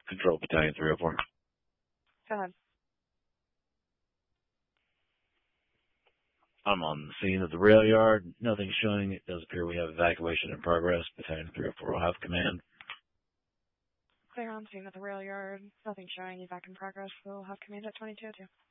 Control Battalion 304. Go ahead. I'm on the scene of the rail yard. Nothing showing. It does appear we have evacuation in progress. Battalion 304 will have command. Clear on scene at the rail yard. Nothing showing. Evac in progress. We'll have command at 2202.